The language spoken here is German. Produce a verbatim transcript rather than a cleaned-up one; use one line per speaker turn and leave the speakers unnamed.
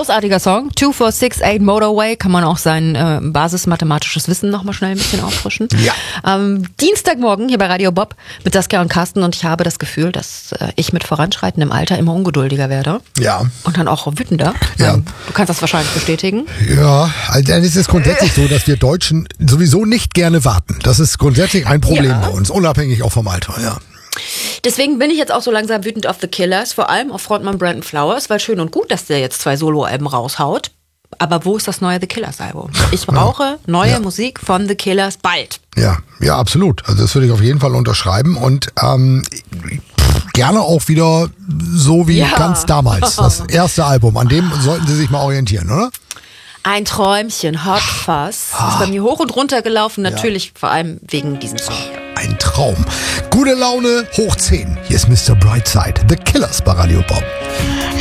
Großartiger Song. two four six eight Motorway. Kann man auch sein äh, basismathematisches Wissen nochmal schnell ein bisschen auffrischen.
Ja.
Ähm, Dienstagmorgen hier bei Radio Bob mit Saskia und Carsten und ich habe das Gefühl, dass äh, ich mit voranschreitendem Alter immer ungeduldiger werde.
Ja.
Und dann auch wütender.
Ja.
Ähm, du kannst das wahrscheinlich bestätigen.
Ja, also es ist grundsätzlich so, dass wir Deutschen sowieso nicht gerne warten. Das ist grundsätzlich ein Problem
Ja.
bei uns, unabhängig auch vom Alter, ja.
Deswegen bin ich jetzt auch so langsam wütend auf The Killers, vor allem auf Frontmann Brandon Flowers, weil schön und gut, dass der jetzt zwei Soloalben raushaut. Aber wo ist das neue The Killers Album? Ich brauche neue
Ja.
Musik von The Killers bald.
Ja, ja, absolut. Also das würde ich auf jeden Fall unterschreiben und ähm, gerne auch wieder so wie
Ja.
ganz damals. Das erste Album, an dem sollten Sie sich mal orientieren, oder?
Ein Träumchen, Hot Fuzz, ist bei mir hoch und runter gelaufen, natürlich vor allem wegen diesem Song.
Ein Traum. Gute Laune, hoch zehn. Hier ist Mister Brightside, The Killers bei Radio Bob.